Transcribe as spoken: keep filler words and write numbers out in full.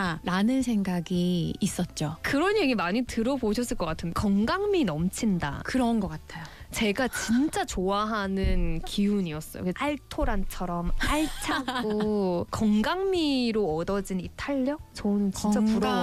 않나라는 생각이 있었죠. 그런 얘기 많이 들어보셨을 것 같은데 건강미 넘친다. 그런 것 같아요. 제가 진짜 좋아하는 기운이었어요. 알토란처럼 알차고 건강미로 얻어진 이 탄력? 저는 진짜 부러워요.